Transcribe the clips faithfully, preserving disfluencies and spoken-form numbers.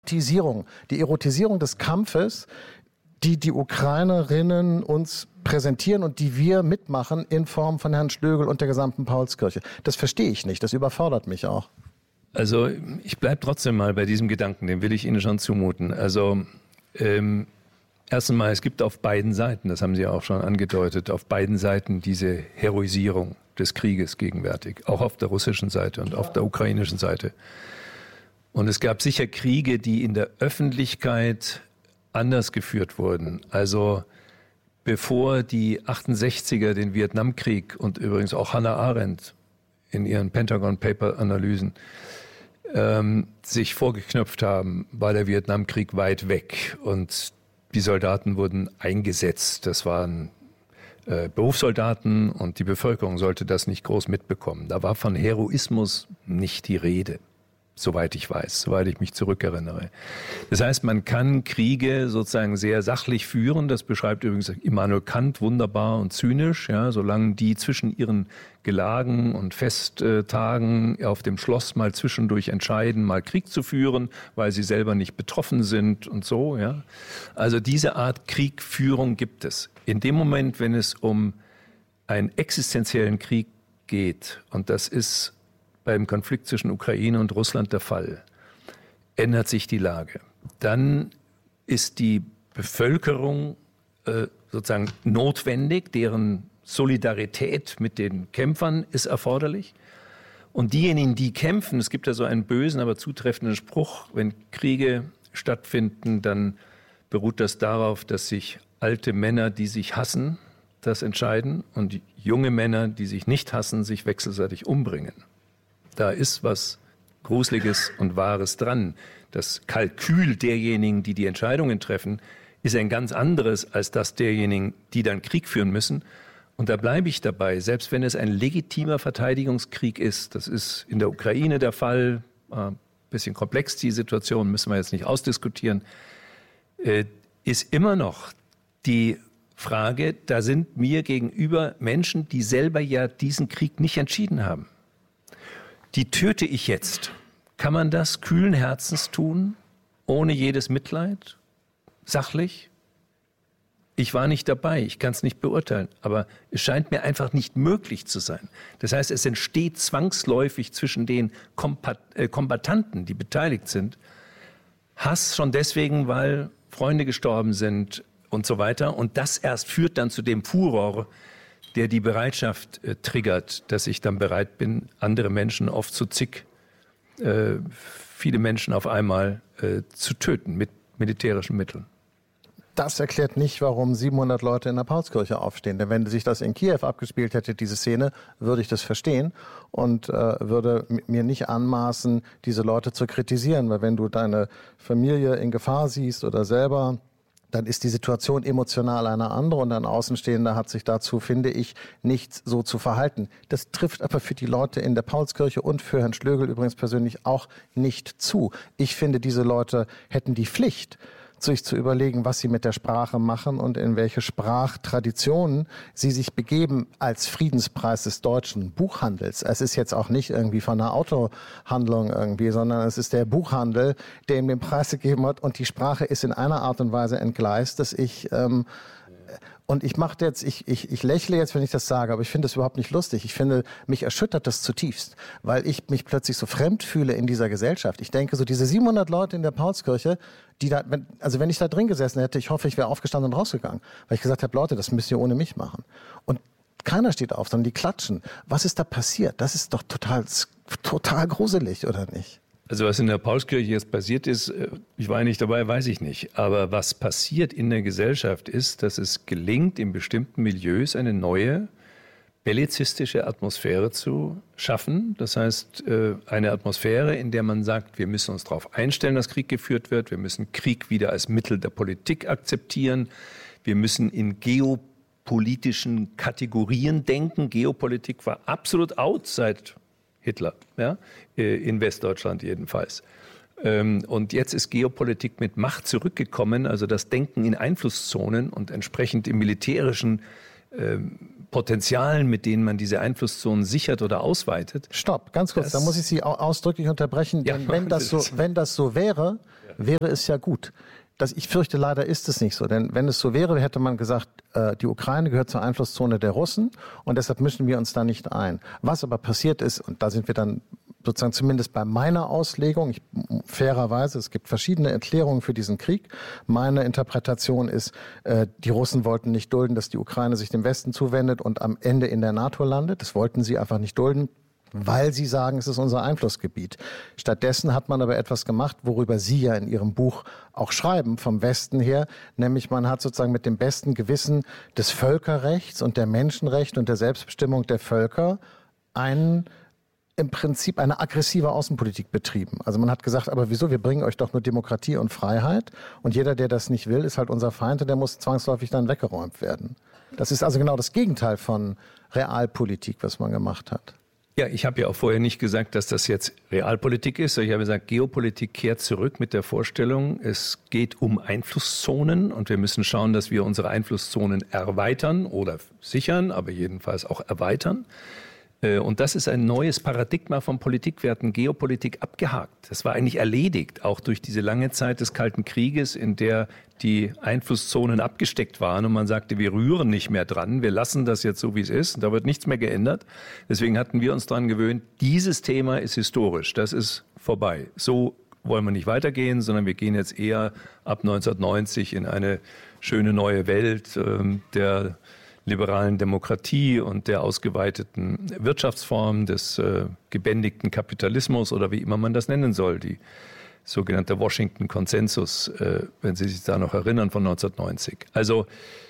Erotisierung, die Erotisierung des Kampfes, die die Ukrainerinnen uns präsentieren und die wir mitmachen in Form von Herrn Schlögl und der gesamten Paulskirche. Das verstehe ich nicht, das überfordert mich auch. Also ich bleibe trotzdem mal bei diesem Gedanken, den will ich Ihnen schon zumuten. Also ähm, erst einmal, es gibt auf beiden Seiten, das haben Sie auch schon angedeutet, auf beiden Seiten diese Heroisierung des Krieges gegenwärtig, auch auf der russischen Seite und auf der ukrainischen Seite. Und es gab sicher Kriege, die in der Öffentlichkeit anders geführt wurden. Also bevor die achtundsechziger den Vietnamkrieg und übrigens auch Hannah Arendt in ihren Pentagon-Paper-Analysen ähm, sich vorgeknöpft haben, war der Vietnamkrieg weit weg und die Soldaten wurden eingesetzt. Das waren äh, Berufssoldaten und die Bevölkerung sollte das nicht groß mitbekommen. Da war von Heroismus nicht die Rede. Soweit ich weiß, soweit ich mich zurückerinnere. Das heißt, man kann Kriege sozusagen sehr sachlich führen. Das beschreibt übrigens Immanuel Kant wunderbar und zynisch. Ja, solange die zwischen ihren Gelagen und Festtagen auf dem Schloss mal zwischendurch entscheiden, mal Krieg zu führen, weil sie selber nicht betroffen sind und so. Ja. Also diese Art Kriegführung gibt es. In dem Moment, wenn es um einen existenziellen Krieg geht, und das ist beim Konflikt zwischen Ukraine und Russland der Fall, ändert sich die Lage. Dann ist die Bevölkerung äh, sozusagen notwendig, deren Solidarität mit den Kämpfern ist erforderlich. Und diejenigen, die kämpfen, es gibt ja so einen bösen, aber zutreffenden Spruch, wenn Kriege stattfinden, dann beruht das darauf, dass sich alte Männer, die sich hassen, das entscheiden und junge Männer, die sich nicht hassen, sich wechselseitig umbringen. Da ist was Gruseliges und Wahres dran. Das Kalkül derjenigen, die die Entscheidungen treffen, ist ein ganz anderes als das derjenigen, die dann Krieg führen müssen. Und da bleibe ich dabei, selbst wenn es ein legitimer Verteidigungskrieg ist, das ist in der Ukraine der Fall, ein bisschen komplex die Situation, müssen wir jetzt nicht ausdiskutieren, ist immer noch die Frage, da sind mir gegenüber Menschen, die selber ja diesen Krieg nicht entschieden haben. Die töte ich jetzt. Kann man das kühlen Herzens tun, ohne jedes Mitleid, sachlich? Ich war nicht dabei, ich kann es nicht beurteilen, aber es scheint mir einfach nicht möglich zu sein. Das heißt, es entsteht zwangsläufig zwischen den Kompat- äh, Kombattanten, die beteiligt sind, Hass schon deswegen, weil Freunde gestorben sind und so weiter. Und das erst führt dann zu dem Furor, der die Bereitschaft äh, triggert, dass ich dann bereit bin, andere Menschen, oft zu zig, äh, viele Menschen auf einmal äh, zu töten mit militärischen Mitteln. Das erklärt nicht, warum siebenhundert Leute in der Paulskirche aufstehen. Denn wenn sich das in Kiew abgespielt hätte, diese Szene, würde ich das verstehen und äh, würde mir nicht anmaßen, diese Leute zu kritisieren. Weil wenn du deine Familie in Gefahr siehst oder selber, dann ist die Situation emotional eine andere und ein Außenstehender hat sich dazu, finde ich, nicht so zu verhalten. Das trifft aber für die Leute in der Paulskirche und für Herrn Schlögl übrigens persönlich auch nicht zu. Ich finde, diese Leute hätten die Pflicht, sich zu überlegen, was sie mit der Sprache machen und in welche Sprachtraditionen sie sich begeben als Friedenspreis des deutschen Buchhandels. Es ist jetzt auch nicht irgendwie von einer Autohandlung irgendwie, sondern es ist der Buchhandel, der ihm den Preis gegeben hat und die Sprache ist in einer Art und Weise entgleist, dass ich ähm, und ich mache jetzt, ich, ich, ich lächle jetzt, wenn ich das sage, aber ich finde das überhaupt nicht lustig. Ich finde, mich erschüttert das zutiefst, weil ich mich plötzlich so fremd fühle in dieser Gesellschaft. Ich denke, so diese siebenhundert Leute in der Paulskirche, die da, also wenn ich da drin gesessen hätte, ich hoffe, ich wäre aufgestanden und rausgegangen, weil ich gesagt habe, Leute, das müsst ihr ohne mich machen. Und keiner steht auf, sondern die klatschen. Was ist da passiert? Das ist doch total, total gruselig, oder nicht? Also was in der Paulskirche jetzt passiert ist, ich war nicht dabei, weiß ich nicht. Aber was passiert in der Gesellschaft ist, dass es gelingt, in bestimmten Milieus eine neue bellizistische Atmosphäre zu schaffen. Das heißt, eine Atmosphäre, in der man sagt, wir müssen uns darauf einstellen, dass Krieg geführt wird. Wir müssen Krieg wieder als Mittel der Politik akzeptieren. Wir müssen in geopolitischen Kategorien denken. Geopolitik war absolut out seit Hitler, ja, in Westdeutschland jedenfalls. Und jetzt ist Geopolitik mit Macht zurückgekommen, also das Denken in Einflusszonen und entsprechend im militärischen Potenzialen, mit denen man diese Einflusszonen sichert oder ausweitet. Stopp, ganz kurz, da muss ich Sie ausdrücklich unterbrechen, denn ja, wenn, das so, wenn das so wäre, wäre es ja gut. Das, ich fürchte, leider ist es nicht so, denn wenn es so wäre, hätte man gesagt, äh, die Ukraine gehört zur Einflusszone der Russen und deshalb mischen wir uns da nicht ein. Was aber passiert ist, und da sind wir dann sozusagen zumindest bei meiner Auslegung, ich, fairerweise, es gibt verschiedene Erklärungen für diesen Krieg. Meine Interpretation ist, äh, die Russen wollten nicht dulden, dass die Ukraine sich dem Westen zuwendet und am Ende in der NATO landet. Das wollten sie einfach nicht dulden, weil sie sagen, es ist unser Einflussgebiet. Stattdessen hat man aber etwas gemacht, worüber Sie ja in Ihrem Buch auch schreiben, vom Westen her, nämlich man hat sozusagen mit dem besten Gewissen des Völkerrechts und der Menschenrechte und der Selbstbestimmung der Völker einen im Prinzip eine aggressive Außenpolitik betrieben. Also man hat gesagt, aber wieso, wir bringen euch doch nur Demokratie und Freiheit und jeder, der das nicht will, ist halt unser Feind und der muss zwangsläufig dann weggeräumt werden. Das ist also genau das Gegenteil von Realpolitik, was man gemacht hat. Ja, ich habe ja auch vorher nicht gesagt, dass das jetzt Realpolitik ist. Ich habe gesagt, Geopolitik kehrt zurück mit der Vorstellung, es geht um Einflusszonen und wir müssen schauen, dass wir unsere Einflusszonen erweitern oder sichern, aber jedenfalls auch erweitern. Und das ist ein neues Paradigma von Politik. Wir hatten Geopolitik abgehakt. Das war eigentlich erledigt, auch durch diese lange Zeit des Kalten Krieges, in der die Einflusszonen abgesteckt waren und man sagte, wir rühren nicht mehr dran, wir lassen das jetzt so, wie es ist. Da wird nichts mehr geändert. Deswegen hatten wir uns daran gewöhnt, dieses Thema ist historisch, das ist vorbei. So wollen wir nicht weitergehen, sondern wir gehen jetzt eher ab neunzehnhundertneunzig in eine schöne neue Welt ähm, der liberalen Demokratie und der ausgeweiteten Wirtschaftsform des äh, gebändigten Kapitalismus oder wie immer man das nennen soll, die sogenannte Washington-Konsensus, äh, wenn Sie sich da noch erinnern, von neunzehnhundertneunzig. Also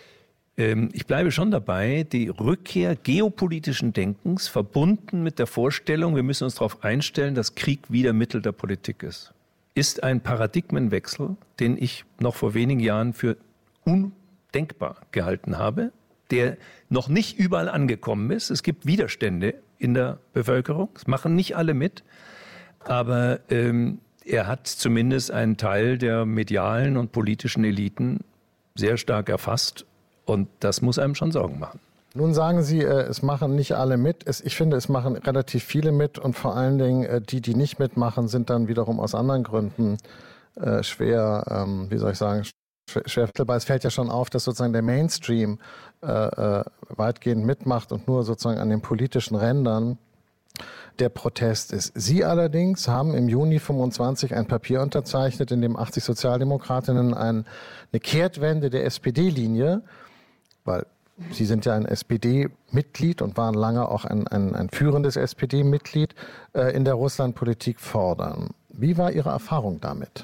ähm, ich bleibe schon dabei, die Rückkehr geopolitischen Denkens verbunden mit der Vorstellung, wir müssen uns darauf einstellen, dass Krieg wieder Mittel der Politik ist, ist ein Paradigmenwechsel, den ich noch vor wenigen Jahren für undenkbar gehalten habe, der noch nicht überall angekommen ist. Es gibt Widerstände in der Bevölkerung. Es machen nicht alle mit. Aber ähm, er hat zumindest einen Teil der medialen und politischen Eliten sehr stark erfasst. Und das muss einem schon Sorgen machen. Nun sagen Sie, es machen nicht alle mit. Ich finde, es machen relativ viele mit. Und vor allen Dingen, die, die nicht mitmachen, sind dann wiederum aus anderen Gründen schwer, wie soll ich sagen, schwer. Es fällt ja schon auf, dass sozusagen der Mainstream äh, äh, weitgehend mitmacht und nur sozusagen an den politischen Rändern der Protest ist. Sie allerdings haben im Juni fünfundzwanzig ein Papier unterzeichnet, in dem achtzig Sozialdemokratinnen ein, eine Kehrtwende der S P D-Linie, weil Sie sind ja ein S P D-Mitglied und waren lange auch ein, ein, ein führendes S P D-Mitglied, äh, in der Russlandpolitik fordern. Wie war Ihre Erfahrung damit?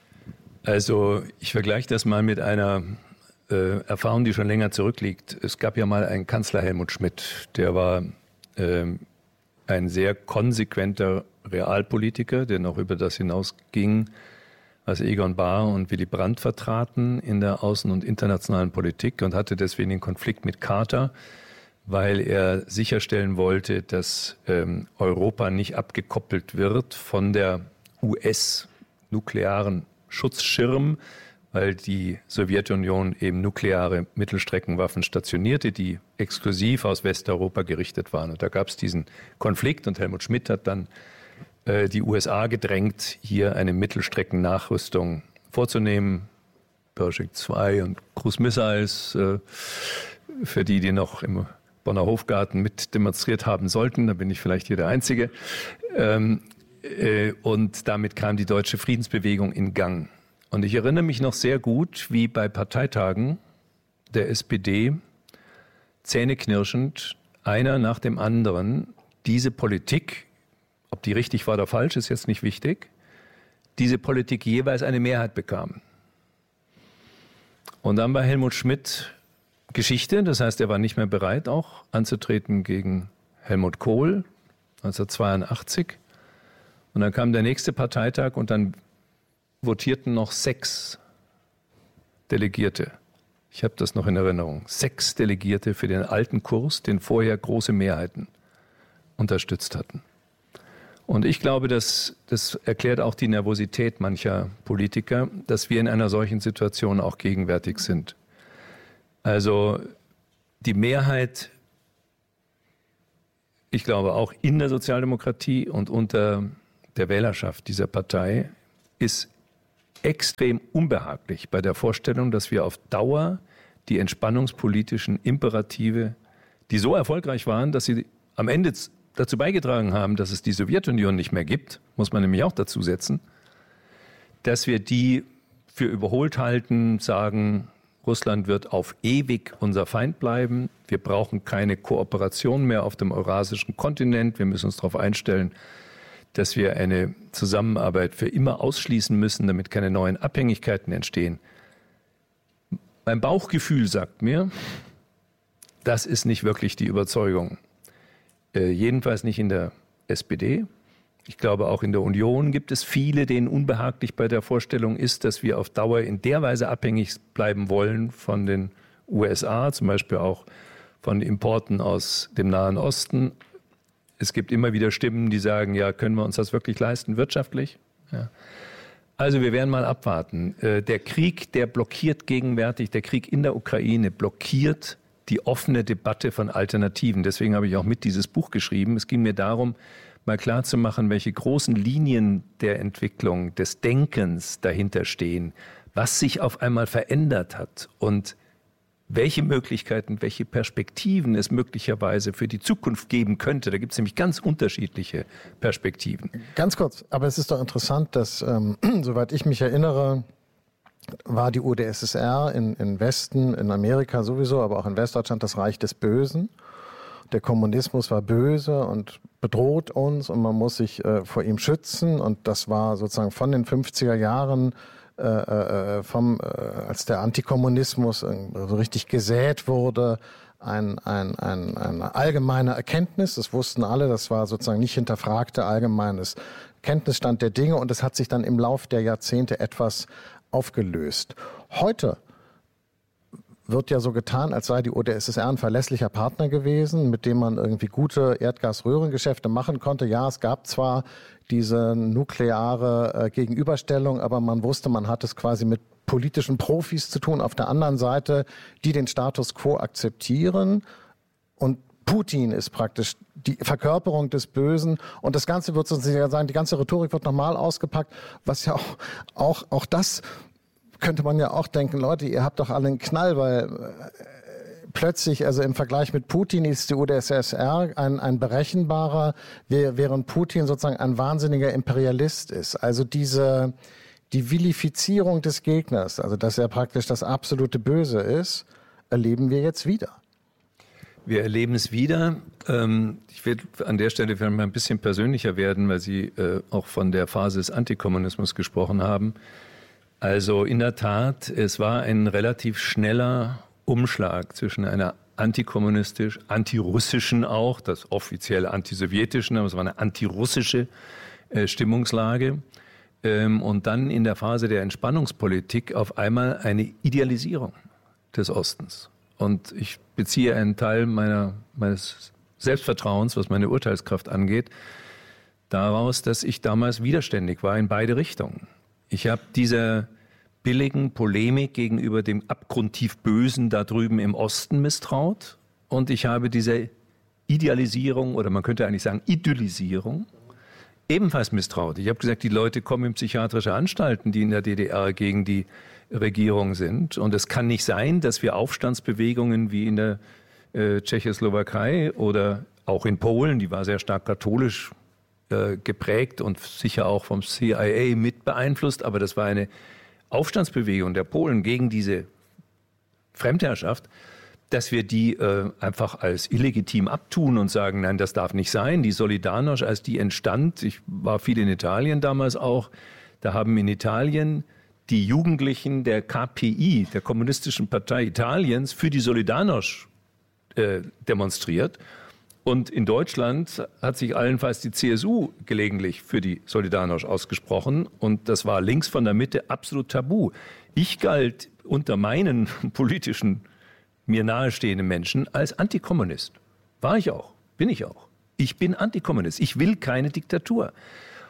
Also ich vergleiche das mal mit einer äh, Erfahrung, die schon länger zurückliegt. Es gab ja mal einen Kanzler, Helmut Schmidt, der war äh, ein sehr konsequenter Realpolitiker, der noch über das hinausging, was Egon Bahr und Willy Brandt vertraten in der außen- und internationalen Politik und hatte deswegen den Konflikt mit Carter, weil er sicherstellen wollte, dass ähm, Europa nicht abgekoppelt wird von der U S-nuklearen Schutzschirm, weil die Sowjetunion eben nukleare Mittelstreckenwaffen stationierte, die exklusiv aus Westeuropa gerichtet waren. Und da gab es diesen Konflikt und Helmut Schmidt hat dann äh, die U S A gedrängt, hier eine Mittelstreckennachrüstung vorzunehmen. Pershing zwei und Cruise Missiles, äh, für die, die noch im Bonner Hofgarten mit demonstriert haben sollten, da bin ich vielleicht hier der Einzige. Ähm, Und damit kam die deutsche Friedensbewegung in Gang. Und ich erinnere mich noch sehr gut, wie bei Parteitagen der S P D zähneknirschend einer nach dem anderen diese Politik, ob die richtig war oder falsch, ist jetzt nicht wichtig, diese Politik jeweils eine Mehrheit bekam. Und dann war Helmut Schmidt Geschichte, das heißt, er war nicht mehr bereit, auch anzutreten gegen Helmut Kohl neunzehnhundertzweiundachtzig. Und dann kam der nächste Parteitag und dann votierten noch sechs Delegierte. Ich habe das noch in Erinnerung. Sechs Delegierte für den alten Kurs, den vorher große Mehrheiten unterstützt hatten. Und ich glaube, dass, das erklärt auch die Nervosität mancher Politiker, dass wir in einer solchen Situation auch gegenwärtig sind. Also die Mehrheit ich glaube auch in der Sozialdemokratie und unter der Wählerschaft dieser Partei ist extrem unbehaglich bei der Vorstellung, dass wir auf Dauer die entspannungspolitischen Imperative, die so erfolgreich waren, dass sie am Ende dazu beigetragen haben, dass es die Sowjetunion nicht mehr gibt, muss man nämlich auch dazu setzen, dass wir die für überholt halten, sagen, Russland wird auf ewig unser Feind bleiben. Wir brauchen keine Kooperation mehr auf dem eurasischen Kontinent. Wir müssen uns darauf einstellen, dass wir eine Zusammenarbeit für immer ausschließen müssen, damit keine neuen Abhängigkeiten entstehen. Mein Bauchgefühl sagt mir, das ist nicht wirklich die Überzeugung. Äh, jedenfalls nicht in der S P D. Ich glaube, auch in der Union gibt es viele, denen unbehaglich bei der Vorstellung ist, dass wir auf Dauer in der Weise abhängig bleiben wollen von den U S A, zum Beispiel auch von Importen aus dem Nahen Osten. Es gibt immer wieder Stimmen, die sagen, ja, können wir uns das wirklich leisten, wirtschaftlich? Ja. Also wir werden mal abwarten. Der Krieg, der blockiert gegenwärtig, der Krieg in der Ukraine blockiert die offene Debatte von Alternativen. Deswegen habe ich auch mit dieses Buch geschrieben. Es ging mir darum, mal klarzumachen, welche großen Linien der Entwicklung, des Denkens dahinter stehen, was sich auf einmal verändert hat und welche Möglichkeiten, welche Perspektiven es möglicherweise für die Zukunft geben könnte. Da gibt es nämlich ganz unterschiedliche Perspektiven. Ganz kurz, aber es ist doch interessant, dass, ähm, soweit ich mich erinnere, war die U d S S R in, in Westen, in Amerika sowieso, aber auch in Westdeutschland das Reich des Bösen. Der Kommunismus war böse und bedroht uns und man muss sich äh, vor ihm schützen. Und das war sozusagen von den fünfziger Jahren, äh, äh, vom, äh, als der Antikommunismus äh, so richtig gesät wurde, ein, ein, ein, eine allgemeine Erkenntnis. Das wussten alle, das war sozusagen nicht hinterfragte allgemeines Kenntnisstand der Dinge. Und es hat sich dann im Lauf der Jahrzehnte etwas aufgelöst. Heute wird ja so getan, als sei die U d S S R ein verlässlicher Partner gewesen, mit dem man irgendwie gute Erdgasröhrengeschäfte machen konnte. Ja, es gab zwar diese nukleare äh, Gegenüberstellung, aber man wusste, man hat es quasi mit politischen Profis zu tun auf der anderen Seite, die den Status quo akzeptieren. Und Putin ist praktisch die Verkörperung des Bösen. Und das Ganze wird sozusagen sagen, die ganze Rhetorik wird nochmal ausgepackt, was ja auch, auch, auch das könnte man ja auch denken, Leute, ihr habt doch alle einen Knall, weil äh, plötzlich, also im Vergleich mit Putin ist die U d S S R ein, ein berechenbarer, während Putin sozusagen ein wahnsinniger Imperialist ist. Also diese, die Vilifizierung des Gegners, also dass er praktisch das absolute Böse ist, erleben wir jetzt wieder. Wir erleben es wieder. Ich will an der Stelle vielleicht mal ein bisschen persönlicher werden, weil Sie auch von der Phase des Antikommunismus gesprochen haben. Also in der Tat, es war ein relativ schneller Umschlag zwischen einer antikommunistisch, antirussischen auch, das offiziell antisowjetischen, aber es war eine antirussische äh, Stimmungslage. Ähm, und dann in der Phase der Entspannungspolitik auf einmal eine Idealisierung des Ostens. Und ich beziehe einen Teil meiner, meines Selbstvertrauens, was meine Urteilskraft angeht, daraus, dass ich damals widerständig war in beide Richtungen. Ich habe dieser billigen Polemik gegenüber dem abgrundtief Bösen da drüben im Osten misstraut und ich habe diese Idealisierung oder man könnte eigentlich sagen Idyllisierung ebenfalls misstraut. Ich habe gesagt, die Leute kommen in psychiatrische Anstalten, die in der D D R gegen die Regierung sind und es kann nicht sein, dass wir Aufstandsbewegungen wie in der äh, Tschechoslowakei oder auch in Polen, die war sehr stark katholisch geprägt und sicher auch vom C I A mit beeinflusst, aber das war eine Aufstandsbewegung der Polen gegen diese Fremdherrschaft, dass wir die äh, einfach als illegitim abtun und sagen, nein, das darf nicht sein. Die Solidarność, als die entstand, ich war viel in Italien damals auch, da haben in Italien die Jugendlichen der K P I, der Kommunistischen Partei Italiens, für die Solidarność äh, demonstriert. Und in Deutschland hat sich allenfalls die C S U gelegentlich für die Solidarność ausgesprochen. Und das war links von der Mitte absolut tabu. Ich galt unter meinen politischen, mir nahestehenden Menschen als Antikommunist. War ich auch, bin ich auch. Ich bin Antikommunist. Ich will keine Diktatur.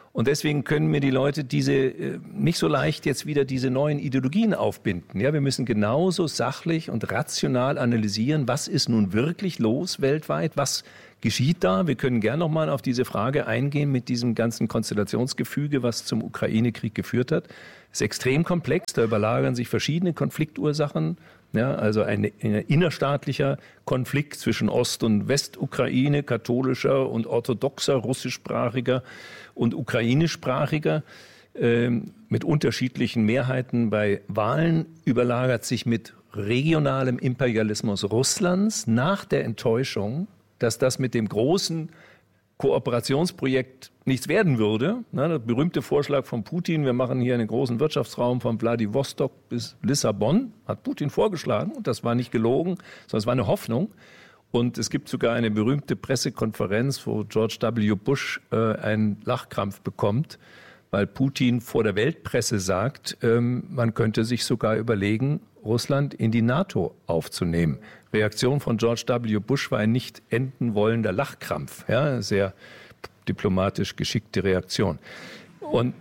Und deswegen können mir die Leute diese nicht so leicht jetzt wieder diese neuen Ideologien aufbinden. Ja, wir müssen genauso sachlich und rational analysieren, was ist nun wirklich los weltweit, was geschieht da. Wir können gerne noch mal auf diese Frage eingehen mit diesem ganzen Konstellationsgefüge, was zum Ukraine-Krieg geführt hat. Es ist extrem komplex, da überlagern sich verschiedene Konfliktursachen. Ja, also ein, ein innerstaatlicher Konflikt zwischen Ost- und Westukraine, katholischer und orthodoxer, russischsprachiger und ukrainischsprachiger, äh, mit unterschiedlichen Mehrheiten bei Wahlen, überlagert sich mit regionalem Imperialismus Russlands nach der Enttäuschung, dass das mit dem großen Kooperationsprojekt nichts werden würde. Na, der berühmte Vorschlag von Putin, wir machen hier einen großen Wirtschaftsraum von Wladiwostok bis Lissabon, hat Putin vorgeschlagen. Und das war nicht gelogen, sondern es war eine Hoffnung. Und es gibt sogar eine berühmte Pressekonferenz, wo George W. Bush äh, einen Lachkrampf bekommt, weil Putin vor der Weltpresse sagt, ähm, man könnte sich sogar überlegen, Russland in die NATO aufzunehmen. Reaktion von George W. Bush war ein nicht enden wollender Lachkrampf. Ja, sehr diplomatisch geschickte Reaktion. Und,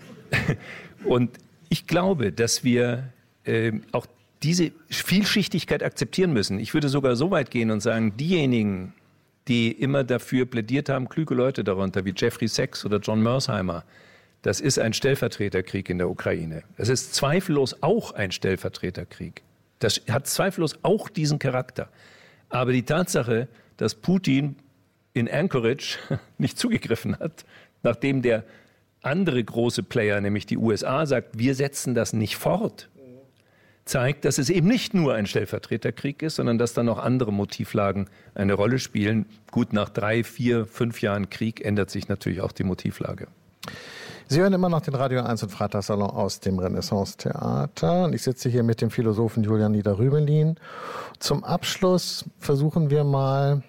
und ich glaube, dass wir äh, auch diese Vielschichtigkeit akzeptieren müssen. Ich würde sogar so weit gehen und sagen, diejenigen, die immer dafür plädiert haben, kluge Leute darunter, wie Jeffrey Sachs oder John Mersheimer, das ist ein Stellvertreterkrieg in der Ukraine. Es ist zweifellos auch ein Stellvertreterkrieg. Das hat zweifellos auch diesen Charakter. Aber die Tatsache, dass Putin in Anchorage nicht zugegriffen hat, nachdem der andere große Player, nämlich die U S A, sagt, wir setzen das nicht fort, zeigt, dass es eben nicht nur ein Stellvertreterkrieg ist, sondern dass da noch andere Motivlagen eine Rolle spielen. Gut, nach drei, vier, fünf Jahren Krieg ändert sich natürlich auch die Motivlage. Sie hören immer noch den Radio eins und Freitagssalon aus dem Renaissance-Theater. Und ich sitze hier mit dem Philosophen Julian Nieder-Rümelin. Zum Abschluss versuchen wir mal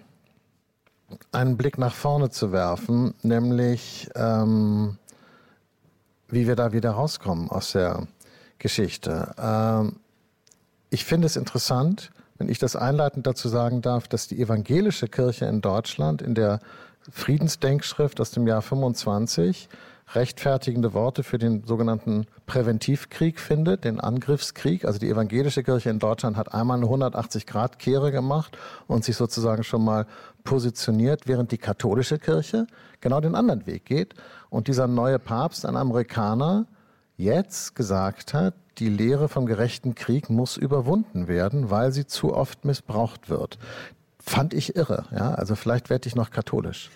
einen Blick nach vorne zu werfen, nämlich ähm, wie wir da wieder rauskommen aus der Geschichte. Ähm, ich finde es interessant, wenn ich das einleitend dazu sagen darf, dass die evangelische Kirche in Deutschland in der Friedensdenkschrift aus dem Jahr fünfundzwanzig rechtfertigende Worte für den sogenannten Präventivkrieg findet, den Angriffskrieg. Also die evangelische Kirche in Deutschland hat einmal eine hundertachtzig-Grad-Kehre gemacht und sich sozusagen schon mal positioniert, während die katholische Kirche genau den anderen Weg geht. Und dieser neue Papst, ein Amerikaner, jetzt gesagt hat, die Lehre vom gerechten Krieg muss überwunden werden, weil sie zu oft missbraucht wird. Fand ich irre. Ja? Also vielleicht werde ich noch katholisch.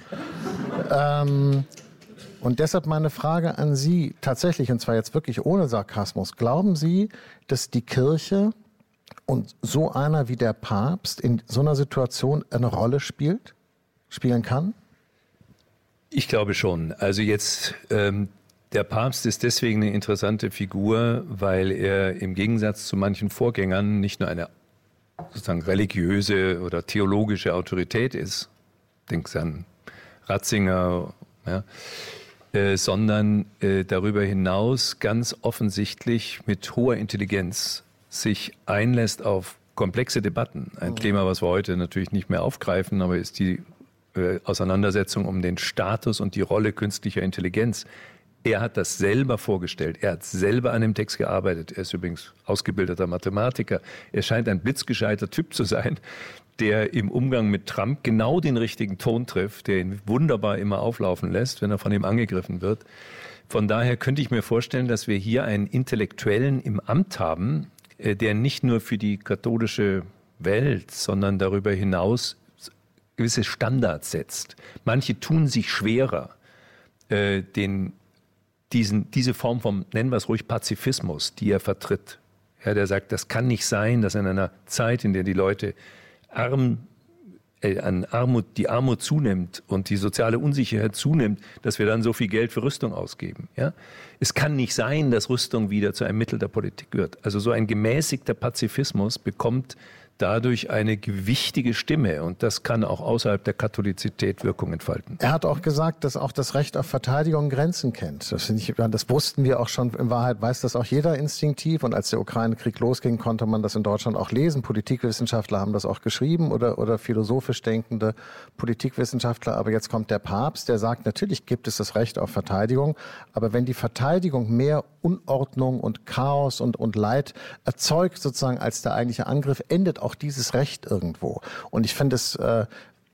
ähm, Und deshalb meine Frage an Sie tatsächlich, und zwar jetzt wirklich ohne Sarkasmus. Glauben Sie, dass die Kirche und so einer wie der Papst in so einer Situation eine Rolle spielt, spielen kann? Ich glaube schon. Also jetzt, ähm, der Papst ist deswegen eine interessante Figur, weil er im Gegensatz zu manchen Vorgängern nicht nur eine sozusagen religiöse oder theologische Autorität ist. Denkst an Ratzinger, ja. Äh, sondern äh, darüber hinaus ganz offensichtlich mit hoher Intelligenz sich einlässt auf komplexe Debatten. Ein oh. Thema, was wir heute natürlich nicht mehr aufgreifen, aber ist die äh, Auseinandersetzung um den Status und die Rolle künstlicher Intelligenz. Er hat das selber vorgestellt, er hat selber an dem Text gearbeitet. Er ist übrigens ausgebildeter Mathematiker. Er scheint ein blitzgescheiter Typ zu sein, der im Umgang mit Trump genau den richtigen Ton trifft, der ihn wunderbar immer auflaufen lässt, wenn er von ihm angegriffen wird. Von daher könnte ich mir vorstellen, dass wir hier einen Intellektuellen im Amt haben, der nicht nur für die katholische Welt, sondern darüber hinaus gewisse Standards setzt. Manche tun sich schwerer, den, diesen, diese Form vom, nennen wir es ruhig, Pazifismus, die er vertritt. Ja, der sagt, das kann nicht sein, dass in einer Zeit, in der die Leute Arm, äh, an Armut, die Armut zunimmt und die soziale Unsicherheit zunimmt, dass wir dann so viel Geld für Rüstung ausgeben. Ja? Es kann nicht sein, dass Rüstung wieder zu einem Mittel der Politik wird. Also so ein gemäßigter Pazifismus bekommt dadurch eine gewichtige Stimme. Und das kann auch außerhalb der Katholizität Wirkung entfalten. Er hat auch gesagt, dass auch das Recht auf Verteidigung Grenzen kennt. Das, finde ich, das wussten wir auch schon. In Wahrheit weiß das auch jeder instinktiv. Und als der Ukraine-Krieg losging, konnte man das in Deutschland auch lesen. Politikwissenschaftler haben das auch geschrieben oder, oder philosophisch denkende Politikwissenschaftler. Aber jetzt kommt der Papst, der sagt, natürlich gibt es das Recht auf Verteidigung. Aber wenn die Verteidigung mehr Unordnung und Chaos und, und Leid erzeugt sozusagen als der eigentliche Angriff, endet auch dieses Recht irgendwo. Und ich finde es, äh,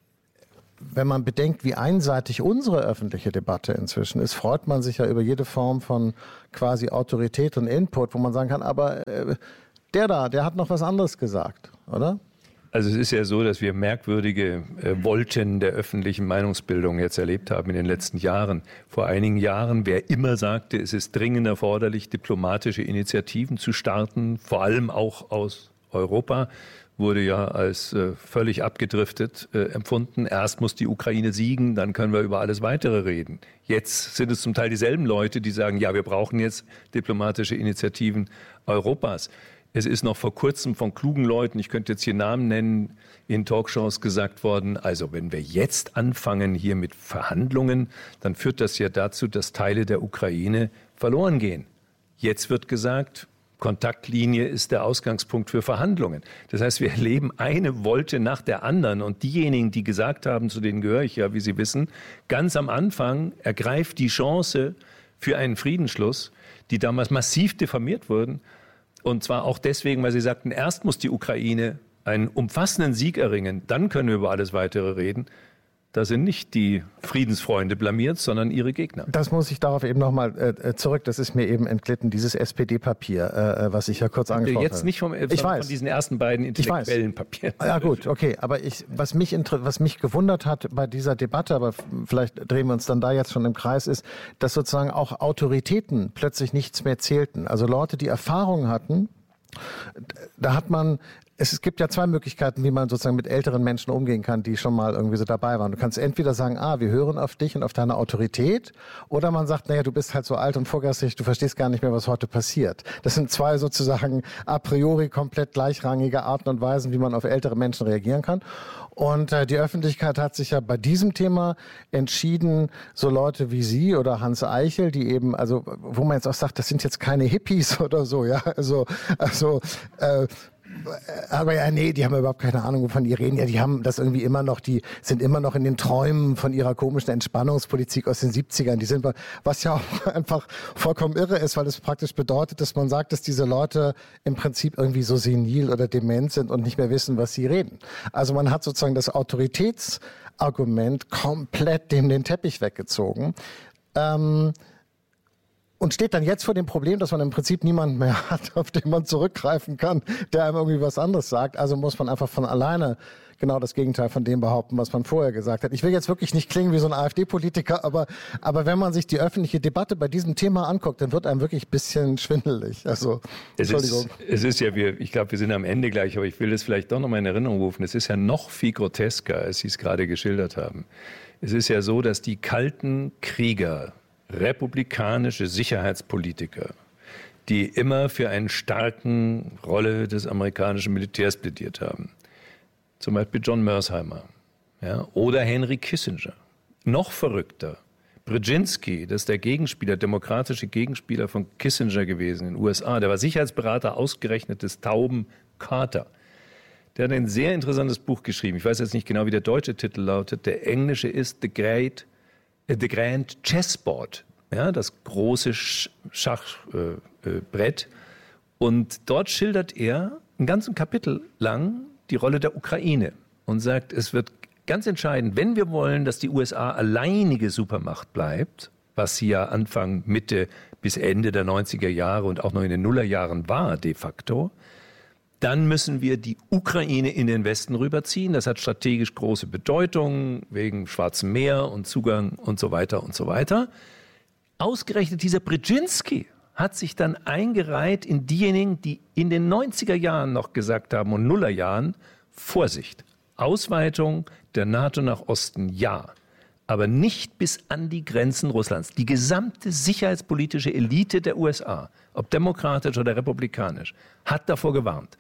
wenn man bedenkt, wie einseitig unsere öffentliche Debatte inzwischen ist, freut man sich ja über jede Form von quasi Autorität und Input, wo man sagen kann, aber äh, der da, der hat noch was anderes gesagt, oder? Also es ist ja so, dass wir merkwürdige äh, Wolken der öffentlichen Meinungsbildung jetzt erlebt haben in den letzten Jahren. Vor einigen Jahren, wer immer sagte, es ist dringend erforderlich, diplomatische Initiativen zu starten, vor allem auch aus Europa, wurde ja als äh, völlig abgedriftet äh, empfunden. Erst muss die Ukraine siegen, dann können wir über alles Weitere reden. Jetzt sind es zum Teil dieselben Leute, die sagen, ja, wir brauchen jetzt diplomatische Initiativen Europas. Es ist noch vor kurzem von klugen Leuten, ich könnte jetzt hier Namen nennen, in Talkshows gesagt worden, also wenn wir jetzt anfangen hier mit Verhandlungen, dann führt das ja dazu, dass Teile der Ukraine verloren gehen. Jetzt wird gesagt, Kontaktlinie ist der Ausgangspunkt für Verhandlungen. Das heißt, wir erleben eine Wolte nach der anderen. Und diejenigen, die gesagt haben, zu denen gehöre ich ja, wie Sie wissen, ganz am Anfang ergreift die Chance für einen Friedensschluss, die damals massiv diffamiert wurden. Und zwar auch deswegen, weil sie sagten, erst muss die Ukraine einen umfassenden Sieg erringen, dann können wir über alles Weitere reden. Da sind nicht die Friedensfreunde blamiert, sondern ihre Gegner. Das muss ich darauf eben nochmal äh, zurück. Das ist mir eben entglitten, dieses S P D-Papier, äh, was ich ja kurz angesprochen habe. Jetzt nicht vom, ich von, von diesen ersten beiden intellektuellen Papieren. Ja gut, okay. Aber ich, was, mich was mich gewundert hat bei dieser Debatte, aber vielleicht drehen wir uns dann da jetzt schon im Kreis, ist, dass sozusagen auch Autoritäten plötzlich nichts mehr zählten. Also Leute, die Erfahrung hatten, da hat man... Es gibt ja zwei Möglichkeiten, wie man sozusagen mit älteren Menschen umgehen kann, die schon mal irgendwie so dabei waren. Du kannst entweder sagen, ah, wir hören auf dich und auf deine Autorität, oder man sagt, naja, du bist halt so alt und vorgeistig, du verstehst gar nicht mehr, was heute passiert. Das sind zwei sozusagen a priori komplett gleichrangige Arten und Weisen, wie man auf ältere Menschen reagieren kann. Und äh, die Öffentlichkeit hat sich ja bei diesem Thema entschieden, so Leute wie Sie oder Hans Eichel, die eben, also wo man jetzt auch sagt, das sind jetzt keine Hippies oder so, ja, also, also äh, aber ja, nee, die haben überhaupt keine Ahnung, wovon die reden. Ja, die haben das irgendwie immer noch, die sind immer noch in den Träumen von ihrer komischen Entspannungspolitik aus den siebzigern. Die sind, was ja auch einfach vollkommen irre ist, weil es praktisch bedeutet, dass man sagt, dass diese Leute im Prinzip irgendwie so senil oder dement sind und nicht mehr wissen, was sie reden. Also man hat sozusagen das Autoritätsargument komplett dem den Teppich weggezogen. Ähm, Und steht dann jetzt vor dem Problem, dass man im Prinzip niemanden mehr hat, auf den man zurückgreifen kann, der einem irgendwie was anderes sagt. Also muss man einfach von alleine genau das Gegenteil von dem behaupten, was man vorher gesagt hat. Ich will jetzt wirklich nicht klingen wie so ein AfD-Politiker, aber, aber wenn man sich die öffentliche Debatte bei diesem Thema anguckt, dann wird einem wirklich ein bisschen schwindelig. Also, es Entschuldigung. Ist, es ist ja, wir, ich glaube, wir sind am Ende gleich, aber ich will das vielleicht doch noch mal in Erinnerung rufen. Es ist ja noch viel grotesker, als Sie es gerade geschildert haben. Es ist ja so, dass die kalten Krieger, republikanische Sicherheitspolitiker, die immer für eine starke Rolle des amerikanischen Militärs plädiert haben. Zum Beispiel John Mersheimer, ja, oder Henry Kissinger. Noch verrückter, Brzezinski, das ist der Gegenspieler, demokratische Gegenspieler von Kissinger gewesen in den U S A. Der war Sicherheitsberater ausgerechnet des tauben Carter. Der hat ein sehr interessantes Buch geschrieben. Ich weiß jetzt nicht genau, wie der deutsche Titel lautet. Der englische ist The Great The Grand Chessboard, ja, das große Schachbrett. Äh, und dort schildert er ein ganzes Kapitel lang die Rolle der Ukraine und sagt, es wird ganz entscheidend, wenn wir wollen, dass die U S A alleinige Supermacht bleibt, was sie ja Anfang, Mitte bis Ende der neunziger Jahre und auch noch in den Nullerjahren war de facto, dann müssen wir die Ukraine in den Westen rüberziehen. Das hat strategisch große Bedeutung wegen Schwarzem Meer und Zugang und so weiter und so weiter. Ausgerechnet dieser Brzezinski hat sich dann eingereiht in diejenigen, die in den neunziger Jahren noch gesagt haben und Nullerjahren, Vorsicht, Ausweitung der NATO nach Osten, ja, aber nicht bis an die Grenzen Russlands. Die gesamte sicherheitspolitische Elite der U S A, ob demokratisch oder republikanisch, hat davor gewarnt.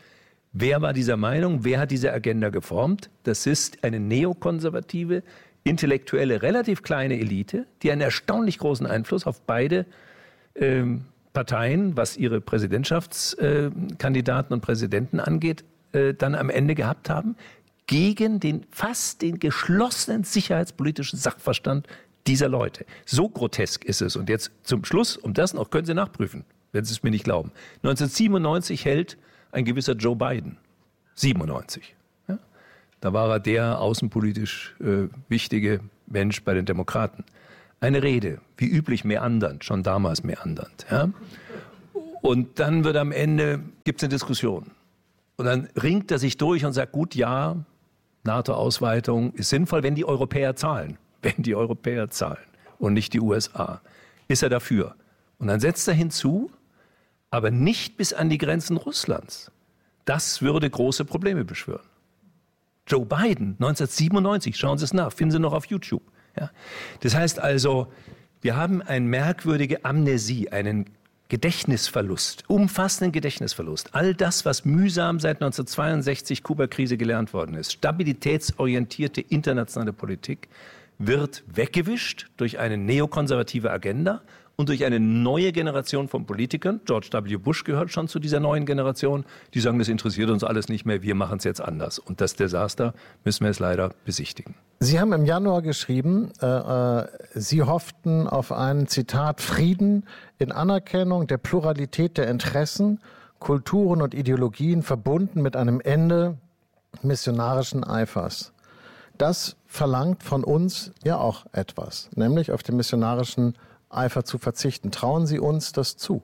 Wer war dieser Meinung? Wer hat diese Agenda geformt? Das ist eine neokonservative, intellektuelle, relativ kleine Elite, die einen erstaunlich großen Einfluss auf beide ähm, Parteien, was ihre Präsidentschaftskandidaten äh, und Präsidenten angeht, äh, dann am Ende gehabt haben, gegen den fast den geschlossenen sicherheitspolitischen Sachverstand dieser Leute. So grotesk ist es. Und jetzt zum Schluss, um das noch, können Sie nachprüfen, wenn Sie es mir nicht glauben. neunzehnhundertsiebenundneunzig hält ein gewisser Joe Biden, siebenundneunzig. Ja? Da war er der außenpolitisch äh, wichtige Mensch bei den Demokraten. Eine Rede, wie üblich meandernd, schon damals meandernd. Ja? Und dann wird am Ende, gibt es eine Diskussion. Und dann ringt er sich durch und sagt, gut, ja, NATO-Ausweitung ist sinnvoll, wenn die Europäer zahlen. Wenn die Europäer zahlen und nicht die U S A. Ist er dafür. Und dann setzt er hinzu, aber nicht bis an die Grenzen Russlands. Das würde große Probleme beschwören. Joe Biden, neunzehnhundertsiebenundneunzig, schauen Sie es nach, finden Sie noch auf YouTube. Ja. Das heißt also, wir haben eine merkwürdige Amnesie, einen Gedächtnisverlust, umfassenden Gedächtnisverlust. All das, was mühsam seit neunzehnhundertzweiundsechzig Kuba-Krise gelernt worden ist, stabilitätsorientierte internationale Politik, wird weggewischt durch eine neokonservative Agenda und durch eine neue Generation von Politikern. George W. Bush gehört schon zu dieser neuen Generation. Die sagen, das interessiert uns alles nicht mehr, wir machen es jetzt anders. Und das Desaster müssen wir es leider besichtigen. Sie haben im Januar geschrieben, äh, Sie hofften auf einen, Zitat, Frieden in Anerkennung der Pluralität der Interessen, Kulturen und Ideologien, verbunden mit einem Ende missionarischen Eifers. Das verlangt von uns ja auch etwas, nämlich auf den missionarischen Eifer zu verzichten. Trauen Sie uns das zu?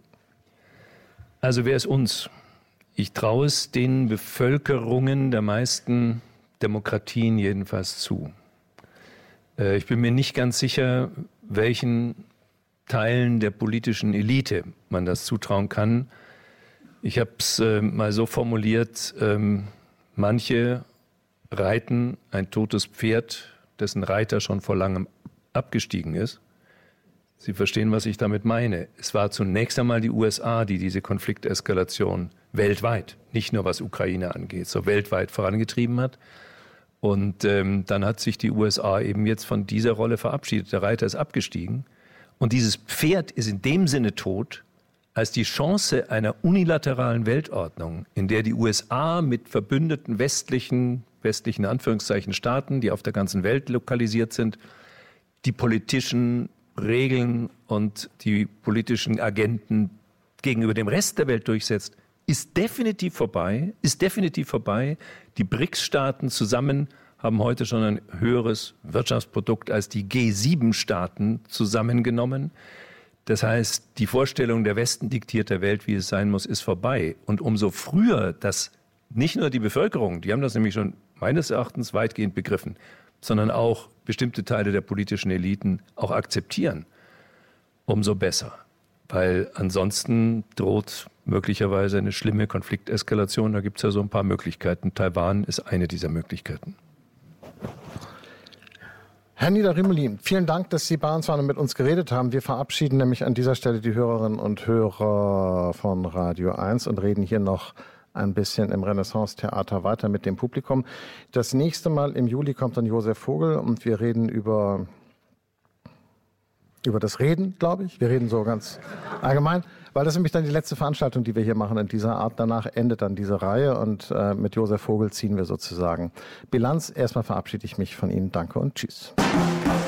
Also wer ist uns? Ich traue es den Bevölkerungen der meisten Demokratien jedenfalls zu. Äh, ich bin mir nicht ganz sicher, welchen Teilen der politischen Elite man das zutrauen kann. Ich habe es äh, mal so formuliert, ähm, manche reiten ein totes Pferd, dessen Reiter schon vor langem abgestiegen ist. Sie verstehen, was ich damit meine. Es war zunächst einmal die U S A, die diese Konflikteskalation weltweit, nicht nur was Ukraine angeht, so weltweit vorangetrieben hat. Und ähm, dann hat sich die U S A eben jetzt von dieser Rolle verabschiedet. Der Reiter ist abgestiegen. Und dieses Pferd ist in dem Sinne tot, als die Chance einer unilateralen Weltordnung, in der die U S A mit verbündeten westlichen, westlichen Anführungszeichen Staaten, die auf der ganzen Welt lokalisiert sind, die politischen Regeln und die politischen Agenten gegenüber dem Rest der Welt durchsetzt, ist definitiv vorbei, ist definitiv vorbei. Die B R I C S-Staaten zusammen haben heute schon ein höheres Wirtschaftsprodukt als die G sieben Staaten zusammengenommen. Das heißt, die Vorstellung, der Westen diktiert der Welt, wie es sein muss, ist vorbei. Und umso früher das nicht nur die Bevölkerung, die haben das nämlich schon meines Erachtens weitgehend begriffen, sondern auch bestimmte Teile der politischen Eliten auch akzeptieren, umso besser. Weil ansonsten droht möglicherweise eine schlimme Konflikteskalation. Da gibt es ja so ein paar Möglichkeiten. Taiwan ist eine dieser Möglichkeiten. Herr Nieder-Rümelin, vielen Dank, dass Sie bei uns waren und mit uns geredet haben. Wir verabschieden nämlich an dieser Stelle die Hörerinnen und Hörer von Radio eins und reden hier noch ein bisschen im Renaissance-Theater weiter mit dem Publikum. Das nächste Mal im Juli kommt dann Josef Vogel und wir reden über, über das Reden, glaube ich. Wir reden so ganz allgemein, weil das ist nämlich dann die letzte Veranstaltung, die wir hier machen in dieser Art. Danach endet dann diese Reihe und äh, mit Josef Vogel ziehen wir sozusagen Bilanz. Erstmal verabschiede ich mich von Ihnen. Danke und tschüss.